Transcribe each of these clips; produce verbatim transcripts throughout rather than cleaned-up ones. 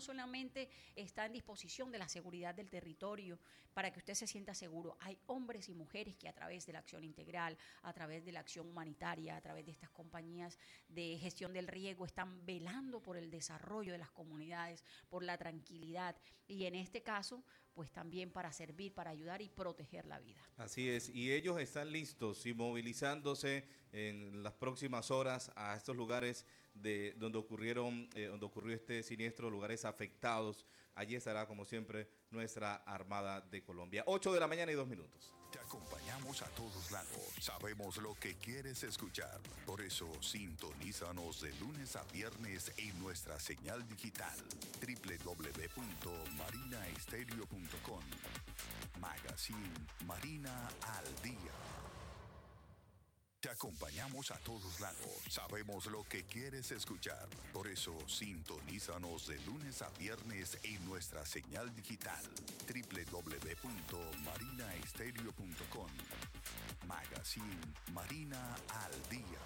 no solamente está en disposición de la seguridad del territorio para que usted se sienta seguro, hay hombres y mujeres que a través de la acción integral, a través de la acción humanitaria, a través de estas compañías de gestión del riesgo, están velando por el desarrollo de las comunidades, por la tranquilidad y en este caso, pues también para servir, para ayudar y proteger la vida. Así es, y ellos están listos y movilizándose en las próximas horas a estos lugares de donde ocurrieron, eh, donde ocurrió este siniestro, lugares afectados. Allí estará, como siempre, nuestra Armada de Colombia. ocho de la mañana y dos minutos. Te acompañamos a todos lados. Sabemos lo que quieres escuchar. Por eso, sintonízanos de lunes a viernes en nuestra señal digital doble u doble u doble u punto marina estéreo punto com. Magazine Marina al Día. Te acompañamos a todos lados. Sabemos lo que quieres escuchar. Por eso, sintonízanos de lunes a viernes en nuestra señal digital doble u doble u doble u punto marina estéreo punto com. Magazine Marina al Día.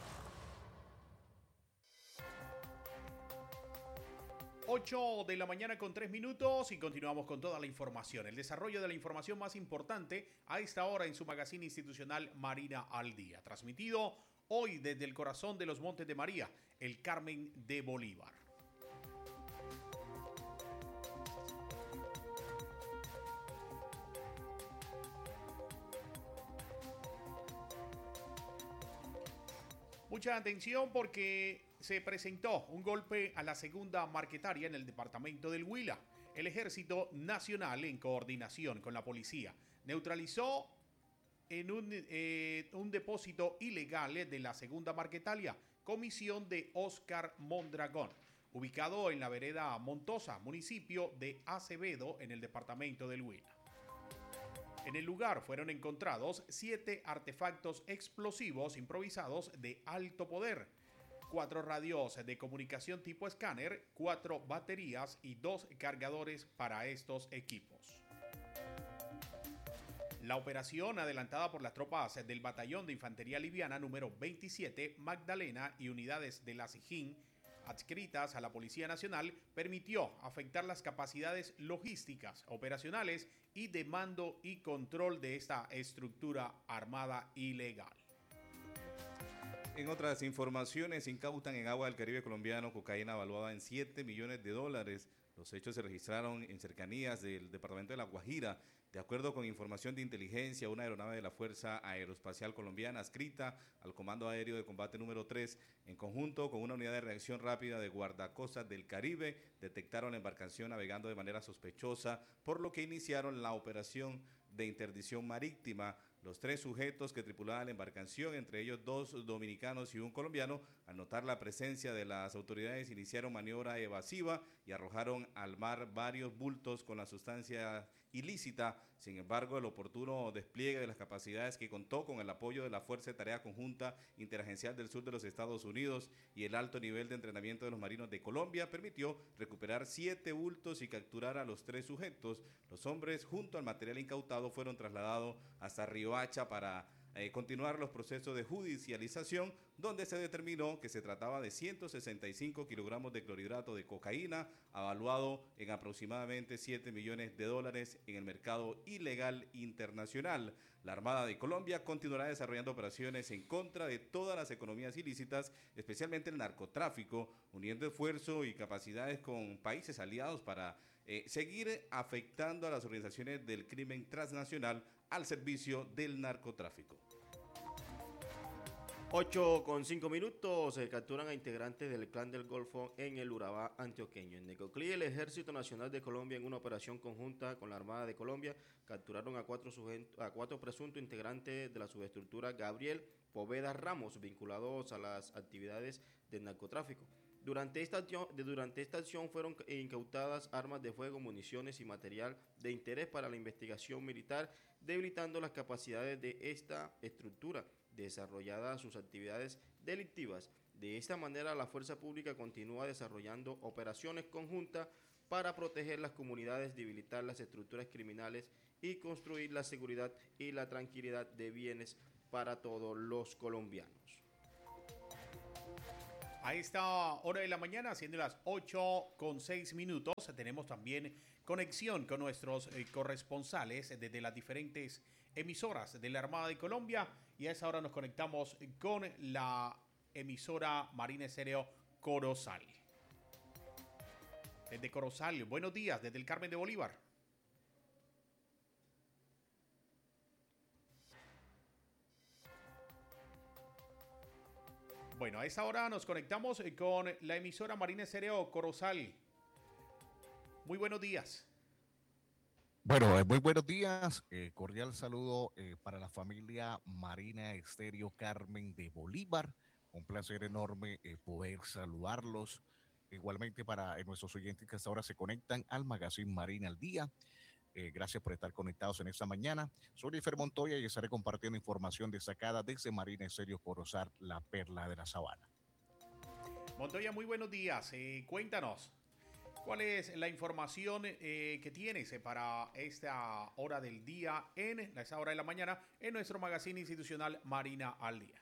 ocho de la mañana con tres minutos y continuamos con toda la información. El desarrollo de la información más importante a esta hora en su magazine institucional Marina al Día. Transmitido hoy desde el corazón de los Montes de María, el Carmen de Bolívar. Mucha atención porque se presentó un golpe a la segunda marquetaria en el departamento del Huila. El Ejército Nacional, en coordinación con la policía, neutralizó en un, eh, un depósito ilegal de la segunda marquetaria, comisión de Oscar Mondragón, ubicado en la vereda Montosa, municipio de Acevedo, en el departamento del Huila. En el lugar fueron encontrados siete artefactos explosivos improvisados de alto poder, cuatro radios de comunicación tipo escáner, cuatro baterías y dos cargadores para estos equipos. La operación, adelantada por las tropas del Batallón de Infantería Liviana número veintisiete Magdalena y unidades de la SIJIN adscritas a la Policía Nacional, permitió afectar las capacidades logísticas, operacionales y de mando y control de esta estructura armada ilegal. En otras informaciones, incautan en agua del Caribe colombiano cocaína valuada en siete millones de dólares. Los hechos se registraron en cercanías del departamento de La Guajira. De acuerdo con información de inteligencia, una aeronave de la Fuerza Aeroespacial Colombiana adscrita al Comando Aéreo de Combate número tres, en conjunto con una unidad de reacción rápida de guardacostas del Caribe, detectaron la embarcación navegando de manera sospechosa, por lo que iniciaron la operación de interdicción marítima. Los tres sujetos que tripulaban la embarcación, entre ellos dos dominicanos y un colombiano, al notar la presencia de las autoridades, iniciaron maniobra evasiva y arrojaron al mar varios bultos con la sustancia ilícita. Sin embargo, el oportuno despliegue de las capacidades que contó con el apoyo de la Fuerza de Tarea Conjunta Interagencial del Sur de los Estados Unidos y el alto nivel de entrenamiento de los marinos de Colombia permitió recuperar siete bultos y capturar a los tres sujetos. Los hombres, junto al material incautado, fueron trasladados hasta Riohacha para eh, continuar los procesos de judicialización, donde se determinó que se trataba de ciento sesenta y cinco kilogramos de clorhidrato de cocaína, avaluado en aproximadamente siete millones de dólares en el mercado ilegal internacional. La Armada de Colombia continuará desarrollando operaciones en contra de todas las economías ilícitas, especialmente el narcotráfico, uniendo esfuerzo y capacidades con países aliados para eh, seguir afectando a las organizaciones del crimen transnacional al servicio del narcotráfico. ocho con cinco minutos, se capturan a integrantes del Clan del Golfo en el Urabá antioqueño. En Necoclí, el Ejército Nacional de Colombia, en una operación conjunta con la Armada de Colombia, capturaron a cuatro, sujetos, a cuatro presuntos integrantes de la subestructura Gabriel Poveda Ramos, vinculados a las actividades del narcotráfico. Durante esta, acción, durante esta acción fueron incautadas armas de fuego, municiones y material de interés para la investigación militar, debilitando las capacidades de esta estructura desarrolladas sus actividades delictivas. De esta manera, la fuerza pública continúa desarrollando operaciones conjuntas para proteger las comunidades, debilitar las estructuras criminales y construir la seguridad y la tranquilidad de bienes para todos los colombianos. A esta hora de la mañana, siendo las ocho con seis minutos, tenemos también conexión con nuestros eh, corresponsales desde las diferentes emisoras de la Armada de Colombia. Y a esa hora nos conectamos con la emisora Marina Estéreo Corozal. Desde Corozal, buenos días, desde el Carmen de Bolívar. Bueno, a esa hora nos conectamos con la emisora Marina Estéreo Corozal. Muy buenos días. Bueno, eh, muy buenos días. Eh, cordial saludo eh, para la familia Marina Estéreo Carmen de Bolívar. Un placer enorme eh, poder saludarlos. Igualmente para eh, nuestros oyentes que hasta ahora se conectan al Magazine Marina al Día. Eh, gracias por estar conectados en esta mañana. Soy Fer Montoya y estaré compartiendo información destacada desde Marina Estéreo Corozal, la perla de la sabana. Montoya, muy buenos días. Eh, cuéntanos, ¿cuál es la información eh, que tienes eh, para esta hora del día, en esa hora de la mañana, en nuestro magazine institucional Marina al Día?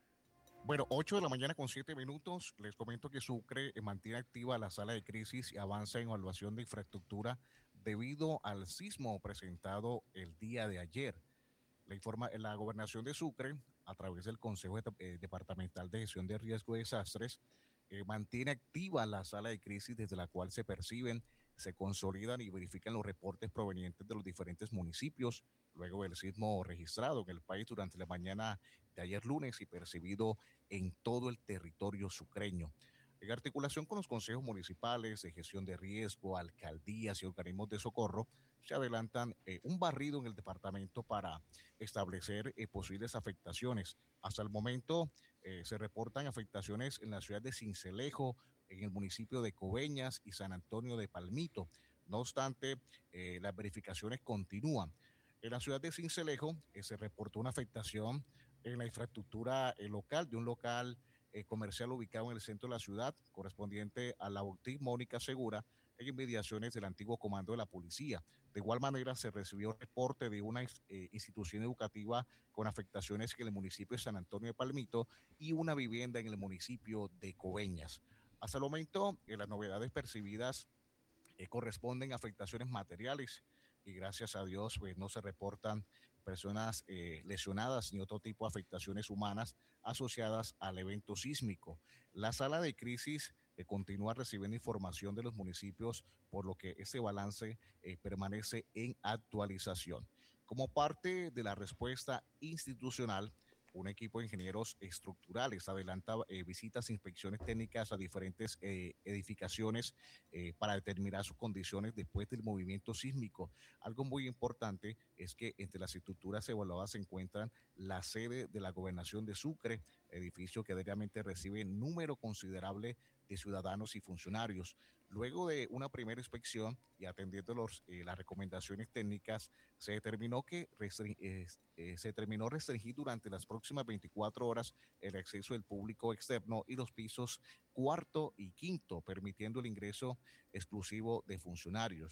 Bueno, ocho de la mañana con siete minutos. Les comento que Sucre eh, mantiene activa la sala de crisis y avanza en evaluación de infraestructura debido al sismo presentado el día de ayer. La, informa, la gobernación de Sucre, a través del Consejo de, eh, Departamental de Gestión de Riesgo de Desastres, eh, mantiene activa la sala de crisis desde la cual se perciben, se consolidan y verifican los reportes provenientes de los diferentes municipios luego del sismo registrado en el país durante la mañana de ayer lunes y percibido en todo el territorio sucreño. En articulación con los consejos municipales de gestión de riesgo, alcaldías y organismos de socorro, se adelantan eh, un barrido en el departamento para establecer eh, posibles afectaciones. Hasta el momento eh, se reportan afectaciones en la ciudad de Sincelejo, en el municipio de Coveñas y San Antonio de Palmito. No obstante, eh, las verificaciones continúan. En la ciudad de Sincelejo eh, se reportó una afectación en la infraestructura eh, local de un local Eh, comercial ubicado en el centro de la ciudad, correspondiente a la boutique Mónica Segura, en inmediaciones del antiguo comando de la policía. De igual manera, se recibió reporte de una eh, institución educativa con afectaciones en el municipio de San Antonio de Palmito y una vivienda en el municipio de Coveñas. Hasta el momento, eh, las novedades percibidas eh, corresponden a afectaciones materiales y gracias a Dios pues, no se reportan personas eh, lesionadas ni otro tipo de afectaciones humanas asociadas al evento sísmico. La sala de crisis eh, continúa recibiendo información de los municipios, por lo que este balance eh, permanece en actualización. Como parte de la respuesta institucional, un equipo de ingenieros estructurales adelanta eh, visitas e inspecciones técnicas a diferentes eh, edificaciones eh, para determinar sus condiciones después del movimiento sísmico. Algo muy importante es que entre las estructuras evaluadas se encuentran la sede de la Gobernación de Sucre, edificio que diariamente recibe número considerable de ciudadanos y funcionarios. Luego de una primera inspección y atendiendo los, eh, las recomendaciones técnicas, se determinó que restring, eh, eh, se terminó restringir durante las próximas veinticuatro horas el acceso del público externo y los pisos cuarto y quinto, permitiendo el ingreso exclusivo de funcionarios.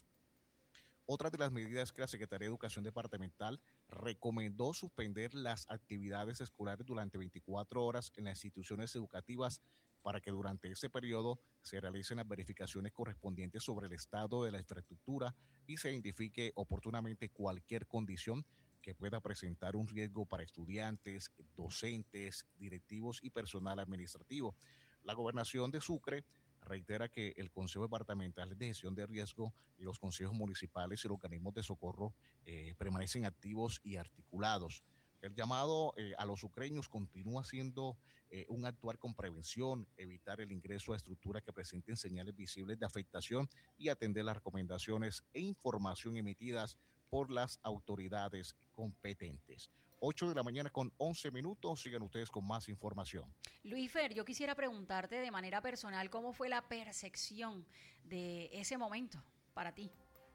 Otra de las medidas que la Secretaría de Educación Departamental recomendó suspender las actividades escolares durante veinticuatro horas en las instituciones educativas para que durante ese periodo se realicen las verificaciones correspondientes sobre el estado de la infraestructura y se identifique oportunamente cualquier condición que pueda presentar un riesgo para estudiantes, docentes, directivos y personal administrativo. La gobernación de Sucre reitera que el Consejo Departamental de Gestión de Riesgo y los consejos municipales y los organismos de socorro eh, permanecen activos y articulados. El llamado eh, a los sucreños continúa siendo eh, un actuar con prevención, evitar el ingreso a estructuras que presenten señales visibles de afectación y atender las recomendaciones e información emitidas por las autoridades competentes. ocho de la mañana con once minutos. Sigan ustedes con más información. Luis Fer, yo quisiera preguntarte de manera personal cómo fue la percepción de ese momento para ti.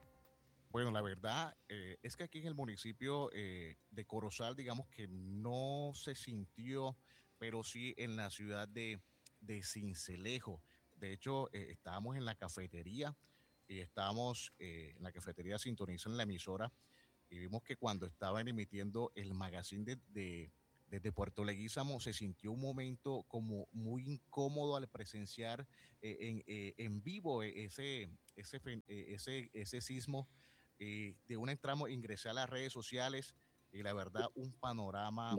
Bueno, la verdad eh, es que aquí en el municipio eh, de Corozal, digamos que no se sintió, pero sí en la ciudad de, de Sincelejo. De hecho, eh, estábamos en la cafetería y estábamos eh, en la cafetería sintonizando la emisora y vimos que cuando estaban emitiendo el magazine de, de, desde Puerto Leguízamo se sintió un momento como muy incómodo al presenciar eh, en, eh, en vivo ese, ese, ese, ese sismo. Eh, de una entramos, ingresé a las redes sociales y la verdad un panorama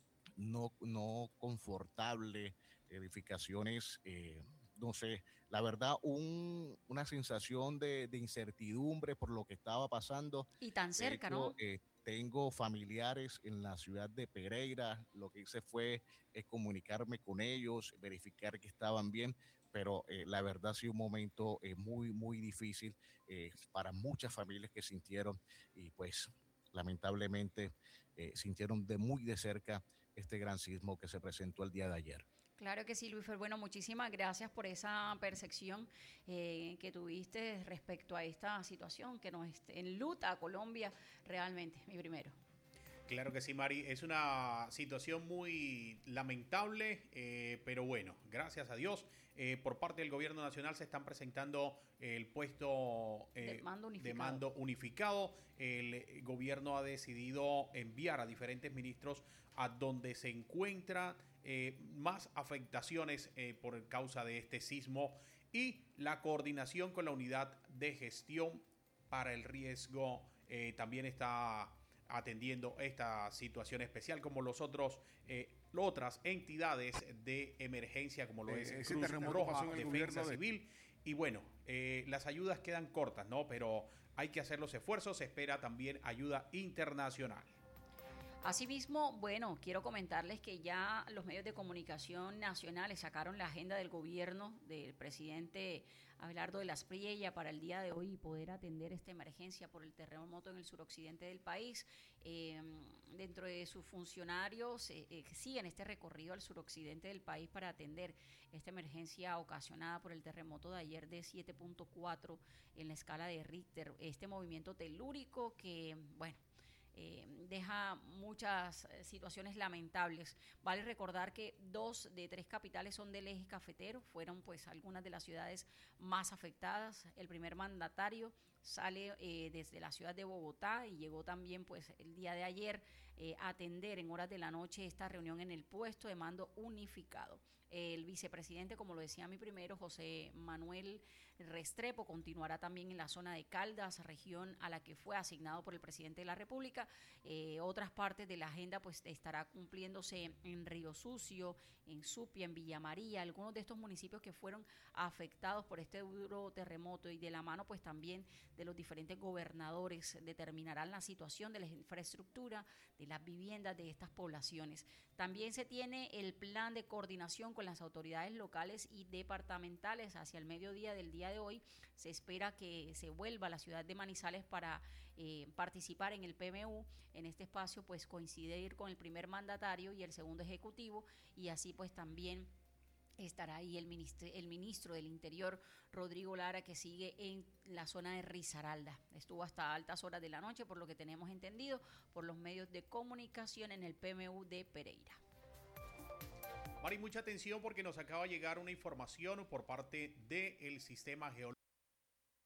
no, no confortable, edificaciones, eh, no sé, la verdad un, una sensación de, de incertidumbre por lo que estaba pasando. Y tan De cerca, hecho, ¿no? eh, tengo familiares en la ciudad de Pereira, lo que hice fue eh, comunicarme con ellos, verificar que estaban bien, pero eh, la verdad sí un momento eh, muy, muy difícil eh, para muchas familias que sintieron y pues lamentablemente eh, sintieron de muy de cerca este gran sismo que se presentó el día de ayer. Claro que sí, Luis Fer. Bueno, muchísimas gracias por esa percepción eh, que tuviste respecto a esta situación que nos enluta a Colombia. Realmente, mi primero. Claro que sí, Mari. Es una situación muy lamentable, eh, pero bueno, gracias a Dios. Eh, por parte del gobierno nacional se están presentando el puesto eh, de, mando de mando unificado. El gobierno ha decidido enviar a diferentes ministros a donde se encuentran eh, más afectaciones eh, por causa de este sismo y la coordinación con la unidad de gestión para el riesgo eh, también está atendiendo esta situación especial, como los otros eh, otras entidades de emergencia, como lo es Eh, ese Cruz terremoto Roja, pasó en el Defensa gobierno de- Civil. Y bueno, eh, las ayudas quedan cortas, ¿no? Pero hay que hacer los esfuerzos. Se espera también ayuda internacional. Asimismo, bueno, quiero comentarles que ya los medios de comunicación nacionales sacaron la agenda del gobierno del presidente Abelardo de las Priella para el día de hoy y poder atender esta emergencia por el terremoto en el suroccidente del país. Eh, dentro de sus funcionarios eh, eh, siguen este recorrido al suroccidente del país para atender esta emergencia ocasionada por el terremoto de ayer de siete punto cuatro en la escala de Richter. Este movimiento telúrico que, bueno, Eh, deja muchas eh, situaciones lamentables. Vale recordar que dos de tres capitales son del eje cafetero, fueron pues algunas de las ciudades más afectadas. El primer mandatario sale eh, desde la ciudad de Bogotá y llegó también pues el día de ayer eh, a atender en horas de la noche esta reunión en el puesto de mando unificado. El vicepresidente, como lo decía mi primero, José Manuel Restrepo, continuará también en la zona de Caldas, región a la que fue asignado por el presidente de la República. Eh, otras partes de la agenda pues estará cumpliéndose en Río Sucio, en Supia, en Villa María, algunos de estos municipios que fueron afectados por este duro terremoto, y de la mano pues también de los diferentes gobernadores determinarán la situación de la infraestructura, de las viviendas de estas poblaciones. También se tiene el plan de coordinación con las autoridades locales y departamentales. Hacia el mediodía del día de hoy se espera que se vuelva a la ciudad de Manizales para eh, participar en el P M U. En este espacio pues coincidir con el primer mandatario y el segundo ejecutivo, y así pues también estará ahí el ministro, el ministro del Interior, Rodrigo Lara, que sigue en la zona de Risaralda. Estuvo hasta altas horas de la noche, por lo que tenemos entendido, por los medios de comunicación en el P M U de Pereira. Mari, mucha atención porque nos acaba de llegar una información por parte del Sistema Geológico